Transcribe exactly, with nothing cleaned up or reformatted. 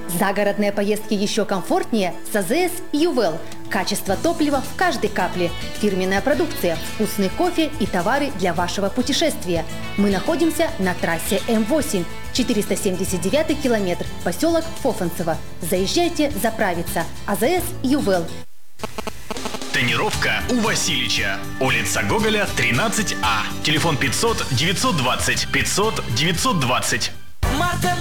Загородные поездки еще комфортнее с АЗС Ювел. Качество топлива в каждой капле. Фирменная продукция, вкусный кофе и товары для вашего путешествия. Мы находимся на трассе М восемь, четыреста семьдесят девятый километр, поселок Фофанцево. Заезжайте заправиться. АЗС Ювел. Тонировка у Васильича. Улица Гоголя, тринадцать А. Телефон пятьсот девятьсот двадцать пятьсот девятьсот двадцать.